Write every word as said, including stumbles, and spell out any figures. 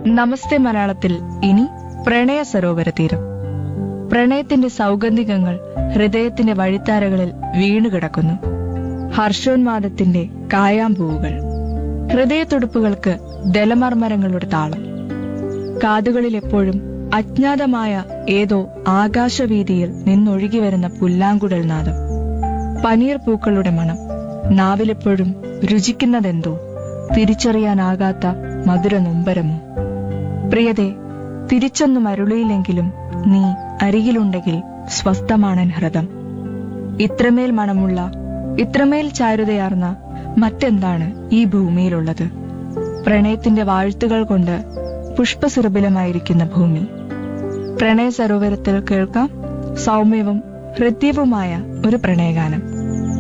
നമസ്തേ മലയാളത്തിൽ ഇനി പ്രണയ സരോവര തീരം. പ്രണയത്തിന്റെ സൗഗന്ധികങ്ങൾ ഹൃദയത്തിന്റെ വഴിത്താരകളിൽ വീണുകിടക്കുന്നു. ഹർഷോന്മാദത്തിന്റെ കായാമ്പൂവുകൾ, ഹൃദയത്തുടുപ്പുകൾക്ക് ദലമർമരങ്ങളുടെ താളം. കാതുകളിൽ എപ്പോഴും അജ്ഞാതമായ ഏതോ ആകാശവീതിയിൽ നിന്നൊഴുകി വരുന്ന പുല്ലാങ്കുഴൽ നാദം. പനീർ പൂക്കളുടെ മണം. നാവിലെപ്പോഴും രുചിക്കുന്നതെന്തോ തിരിച്ചറിയാനാകാത്ത മധുര നൊമ്പരമോ. പ്രിയതേ, തിരിച്ചൊന്നും അരുളിയില്ലെങ്കിലും നീ അരികിലുണ്ടെങ്കിൽ സ്വസ്ഥമാണൻ ഹൃദം. ഇത്രമേൽ മണമുള്ള, ഇത്രമേൽ ചാരുതയാർന്ന മറ്റെന്താണ് ഈ ഭൂമിയിലുള്ളത്? പ്രണയത്തിന്റെ വാഴ്ത്തുകൾ കൊണ്ട് പുഷ്പസുരഭിലമായിരിക്കുന്ന ഭൂമി. പ്രണയ സരോവരത്തിൽ കേൾക്കാം സൗമ്യവും ഹൃദ്യവുമായ ഒരു പ്രണയഗാനം.